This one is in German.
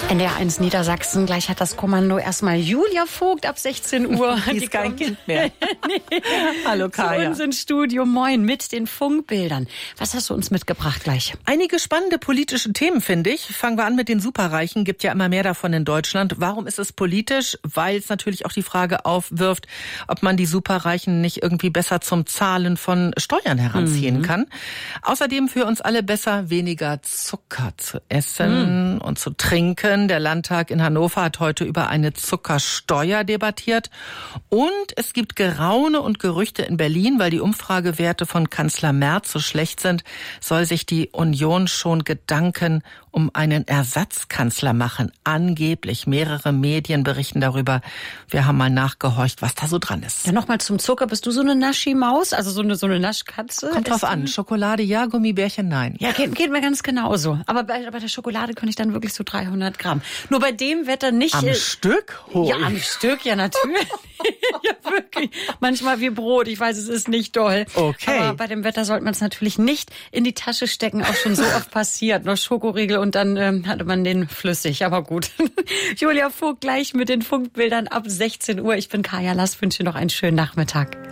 NDR1 Niedersachsen, gleich hat das Kommando erstmal Julia Vogt ab 16 Uhr. Die ist kein Kind mehr. Nee. Hallo Kaya. Zu uns ins Studio, moin, mit den Funkbildern. Was hast du uns mitgebracht gleich? Einige spannende politische Themen, finde ich. Fangen wir an mit den Superreichen. Gibt ja immer mehr davon in Deutschland. Warum ist es politisch? Weil es natürlich auch die Frage aufwirft, ob man die Superreichen nicht irgendwie besser zum Zahlen von Steuern heranziehen kann. Außerdem für uns alle besser, weniger Zucker zu essen und zu trinken. Der Landtag in Hannover hat heute über eine Zuckersteuer debattiert. Und es gibt Geraune und Gerüchte in Berlin, weil die Umfragewerte von Kanzler Merz so schlecht sind, soll sich die Union schon Gedanken um einen Ersatzkanzler machen. Angeblich. Mehrere Medien berichten darüber. Wir haben mal nachgehorcht, was da so dran ist. Ja, nochmal zum Zucker. Bist du so eine Naschi-Maus? Also so eine Naschkatze? Kommt drauf an. Schokolade ja, Gummibärchen nein. Ja, geht mir ganz genauso. Aber bei der Schokolade könnte ich dann wirklich so 300 Gramm. Nur bei dem Wetter nicht. Am Stück? Ja, am Stück, ja natürlich. Ja, wirklich. Manchmal wie Brot. Ich weiß, es ist nicht doll. Okay. Aber bei dem Wetter sollte man es natürlich nicht in die Tasche stecken. Auch schon so oft passiert. Nur Schokoriegel und dann hatte man den flüssig. Aber gut. Julia Vogt gleich mit den Funkbildern ab 16 Uhr. Ich bin Kaya Lass, wünsche noch einen schönen Nachmittag.